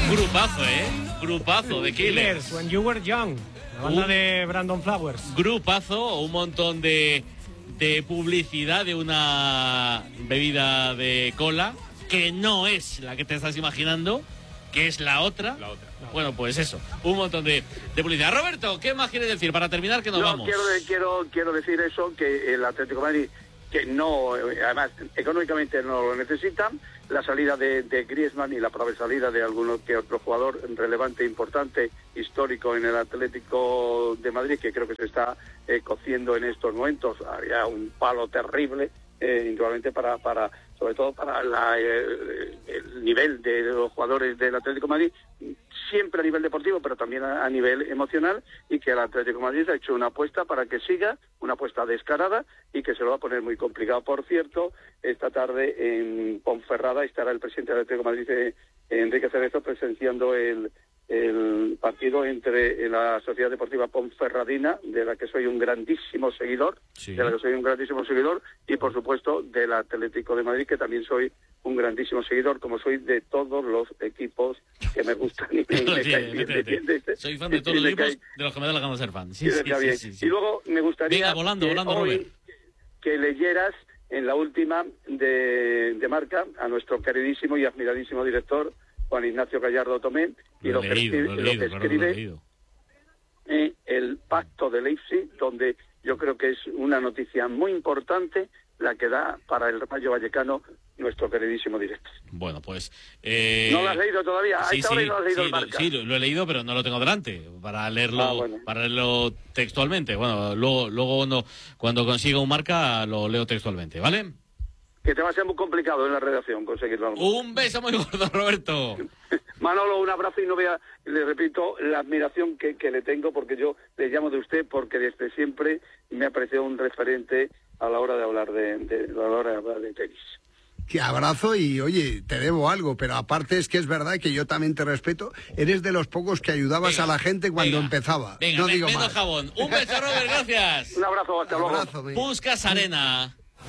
Grupazo, Grupazo de Killers. When You Were Young, la banda de Brandon Flowers. Grupazo, un montón de publicidad de una bebida de cola que no es la que te estás imaginando, que es la otra. Bueno, pues eso, un montón de publicidad. Roberto, ¿qué más quieres decir para terminar que nos vamos? Quiero decir eso, que el Atlético de Madrid, que no, además económicamente no lo necesitan, la salida de Griezmann y la probable salida de alguno que otro jugador relevante, importante, histórico en el Atlético de Madrid, que creo que se está cociendo en estos momentos. Había un palo terrible, indudablemente para sobre todo para el nivel de los jugadores del Atlético de Madrid, siempre a nivel deportivo, pero también a nivel emocional, y que el Atlético de Madrid ha hecho una apuesta para que siga, una apuesta descarada, y que se lo va a poner muy complicado. Por cierto, esta tarde en Ponferrada estará el presidente del Atlético de Madrid, Enrique Cerezo, presenciando el partido entre la Sociedad Deportiva Ponferradina, de la que soy un grandísimo seguidor, y por supuesto del Atlético de Madrid, que también soy un grandísimo seguidor, como soy de todos los equipos que me gustan y me caen bien, ¿entiendes? Soy fan de todos los equipos de los que me da la gana ser fan. Sí. Y luego me gustaría volando, hoy Robert, que leyeras en la última de Marca a nuestro queridísimo y admiradísimo director Juan Ignacio Gallardo Tomé, y lo que escribe el Pacto de Leipzig, donde yo creo que es una noticia muy importante la que da para el Rayo Vallecano nuestro queridísimo director. Bueno, pues... ¿No lo has leído todavía? Sí, no has leído el Marca. Sí, lo he leído, pero no lo tengo delante para leerlo textualmente. Bueno, luego cuando consiga un Marca lo leo textualmente, ¿vale? Que te va a ser muy complicado en la redacción conseguirlo. Un beso muy gordo, Roberto. Manolo, un abrazo, y no vea, le repito, la admiración que le tengo, porque yo le llamo de usted porque desde siempre me ha parecido un referente a la hora de hablar de tenis. Te abrazo y, oye, te debo algo, pero aparte es que es verdad que yo también te respeto. Eres de los pocos que ayudabas a la gente cuando empezaba. Venga, no digo más. Jabón. Un beso, Robert, gracias. Un abrazo, hasta luego. Puskas Arena.